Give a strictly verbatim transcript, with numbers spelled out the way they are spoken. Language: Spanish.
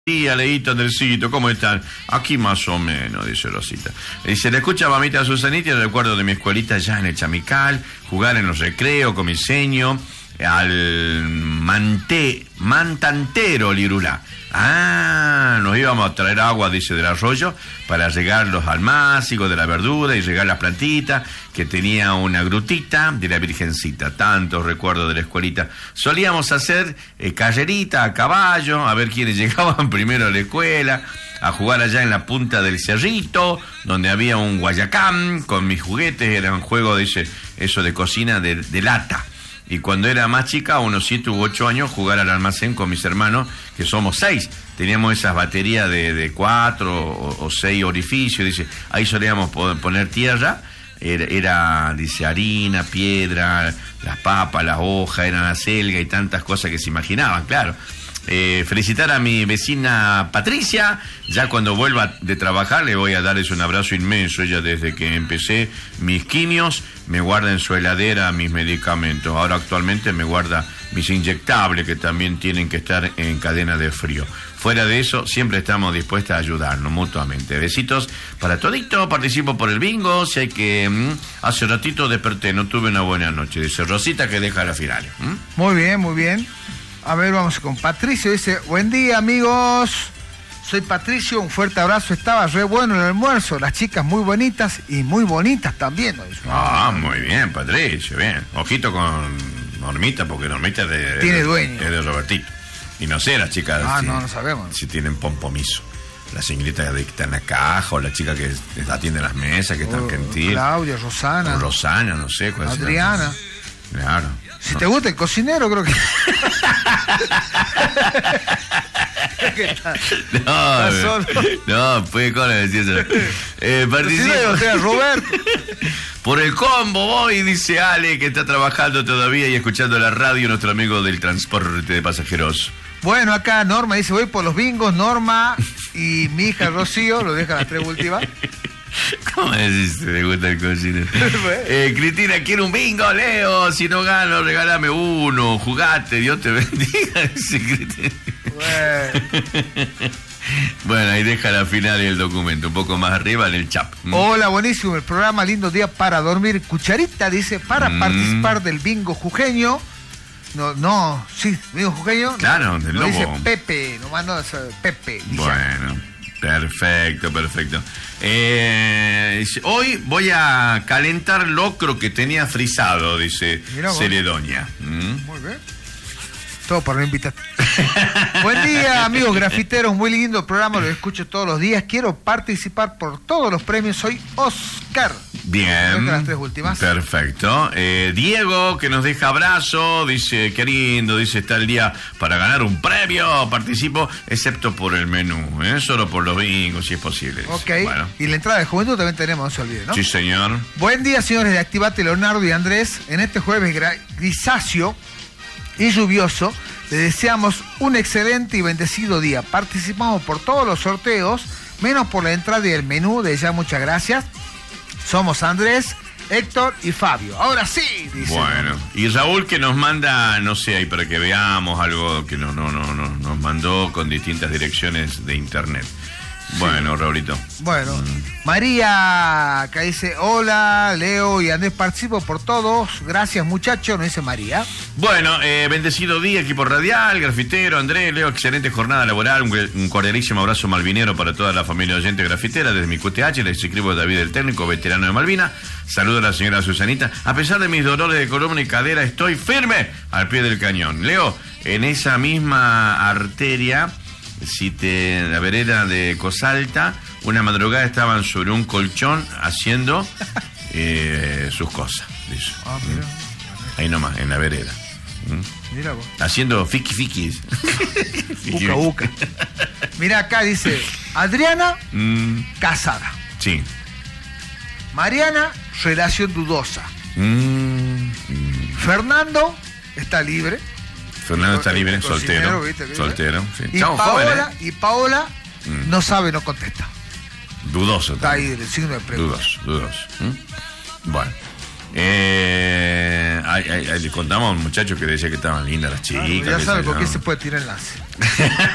Día, Leito, Andresito, ¿cómo están? Aquí más o menos, dice Rosita. Dice, le escucha mamita Susanita y recuerdo de mi escuelita allá en el Chamical, jugar en los recreos con mi seño, al manté, mantantero Lirulá. Ah, nos íbamos a traer agua, dice, del arroyo para regar los almácigos de la verdura y regar las plantitas, que tenía una grutita de la Virgencita. Tantos recuerdos de la escuelita. Solíamos hacer eh, carrerita a caballo, a ver quiénes llegaban primero a la escuela, a jugar allá en la punta del cerrito, donde había un guayacán con mis juguetes. Eran juegos, dice, eso de cocina de, de lata. Y cuando era más chica, unos siete u ocho años, jugar al almacén con mis hermanos, que somos seis. Teníamos esas baterías de, de cuatro o, o seis orificios, dice, ahí solíamos poner tierra, era, era, dice, harina, piedra, las papas, las hojas, eran la selga y tantas cosas que se imaginaban, claro. Eh, felicitar a mi vecina Patricia, ya cuando vuelva de trabajar le voy a darles un abrazo inmenso. Ella desde que empecé mis quimios me guarda en su heladera mis medicamentos, ahora actualmente me guarda mis inyectables que también tienen que estar en cadena de frío. Fuera de eso siempre estamos dispuestas a ayudarnos mutuamente. Besitos para todito. Participo por el bingo, sé que mmm, hace ratito desperté, no tuve una buena noche, dice Rosita, que deja la final. ¿Mm? Muy bien, muy bien. A ver, vamos con Patricio. Dice, buen día, amigos. Soy Patricio, un fuerte abrazo. Estaba re bueno el almuerzo. Las chicas muy bonitas y muy bonitas también. Ah, muy bien, Patricio, bien. Ojito con Normita, porque Normita es de... Tiene es de, dueño. Es de Robertito. Y no sé, las chicas... Ah, si, no, no sabemos. Si tienen pompomiso. La señorita que está en la caja, o la chica que atiende las mesas, que están oh, gentil. Claudia, Rosana. O Rosana, no sé. ¿Cuál Adriana. Es la... Claro. Si no. te gusta el cocinero, creo que... no, no, fue con el decir eso. Eh, participa. O sea, Roberto. Por el combo voy, dice Ale, que está trabajando todavía y escuchando la radio, nuestro amigo del transporte de pasajeros. Bueno, acá Norma dice, voy por los bingos, Norma y mi hija Rocío, lo deja las tres últimas. ¿Cómo decís que te gusta el cocinero? eh, Cristina, quiero un bingo, Leo. Si no gano, regálame uno. Jugate, Dios te bendiga. Dice Cristina. Bueno. Bueno, ahí deja la final y el documento. Un poco más arriba en el chat. ¿Mm? Hola, buenísimo el programa. Lindo día para dormir. Cucharita dice, para mm. participar del bingo jujeño. No, no, sí, bingo jujeño. Claro, del lobo. Dice Pepe, nomás no, Pepe. Dice. Bueno. Perfecto, perfecto. Eh, hoy voy a calentar locro que tenía frisado, dice Ceredonia. ¿Mm? Muy bien. Todo por no invitar. Buen día, amigos grafiteros. Muy lindo el programa, lo escucho todos los días. Quiero participar por todos los premios. Soy Oscar. Bien. Las tres últimas. Perfecto. Eh, Diego, que nos deja abrazo, dice, qué lindo, dice, está el día para ganar un premio. Participo, excepto por el menú, ¿eh? Solo por los bingos, si es posible. Ok. Bueno. Y la entrada de juventud también tenemos, no se olvide, ¿no? Sí, señor. Buen día, señores de Activate, Leonardo y Andrés. En este jueves grisáceo y lluvioso, les deseamos un excelente y bendecido día. Participamos por todos los sorteos, menos por la entrada y el menú. De ya, muchas gracias. Somos Andrés, Héctor y Fabio. Ahora sí, dice. Bueno, y Raúl, que nos manda, no sé, ahí para que veamos algo que no, no, no, no, nos mandó con distintas direcciones de internet. Sí. Bueno, Raulito. Bueno, mm. María, que dice, hola, Leo y Andrés, participo por todos. Gracias, muchachos, nos dice María. Bueno, eh, bendecido día, equipo radial, grafitero, Andrés, Leo, excelente jornada laboral. Un, un cordialísimo abrazo malvinero para toda la familia oyente grafitera. Desde mi Q T H, les escribo David el técnico, veterano de Malvina. Saludo a la señora Susanita. A pesar de mis dolores de columna y cadera, estoy firme al pie del cañón. Leo, en esa misma arteria... Si te, la vereda de Cosalta, una madrugada estaban sobre un colchón haciendo eh, sus cosas. Dice. Ah, mira. Ahí nomás, en la vereda. ¿Mm? Mira vos. Haciendo fiki fikis. Uca, uca. Mira acá dice, Adriana, mm. casada. Sí. Mariana, relación dudosa. Mm. Fernando, está libre. Fernando está libre, soltero. ¿Viste, viste? Soltero, sí. Y, Chau, Paola, joven, ¿eh? y Paola mm. no sabe, no contesta. Dudoso. Está también. Ahí el signo de pregunta. Dudoso, dudoso. ¿Mm? Bueno. Eh, ahí, ahí, ahí le contamos a un muchacho que decía que estaban lindas las chicas. Claro, ya sabe con ¿no? qué se puede tirar enlace.